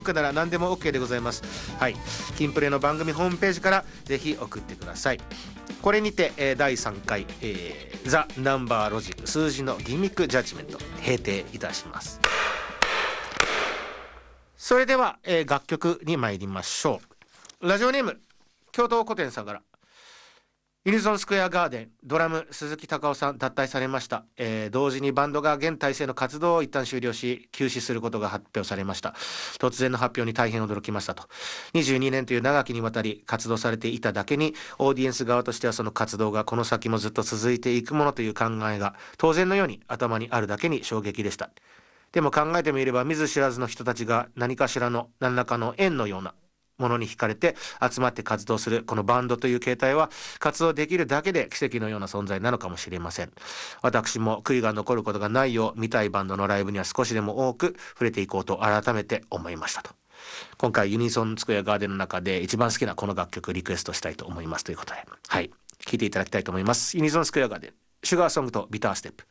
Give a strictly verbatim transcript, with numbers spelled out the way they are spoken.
なら何でも OK でございます。はい、キンプレの番組ホームページからぜひ送ってください。これにて、えー、だいさんかい、えー、ザ・ナンバーロジック数字のギミックジャッジメント閉廷いたします。それでは、えー、楽曲に参りましょう。ラジオネーム京都古典さんから、ユニゾンスクエアガーデンドラム鈴木隆夫さん脱退されました、えー、同時にバンドが現体制の活動を一旦終了し休止することが発表されました。突然の発表に大変驚きましたと。にじゅうにねんという長きにわたり活動されていただけに、オーディエンス側としてはその活動がこの先もずっと続いていくものという考えが当然のように頭にあるだけに衝撃でした。でも考えてみれば見ず知らずの人たちが何かしらの何らかの縁のようなものに惹かれて集まって活動するこのバンドという形態は活動できるだけで奇跡のような存在なのかもしれません。私も悔いが残ることがないよう見たいバンドのライブには少しでも多く触れていこうと改めて思いましたと。今回ユニゾンスクエアガーデンの中で一番好きなこの楽曲リクエストしたいと思いますということで、はい、聴いていただきたいと思います。ユニゾンスクエアガーデンシュガーソングとビターステップ。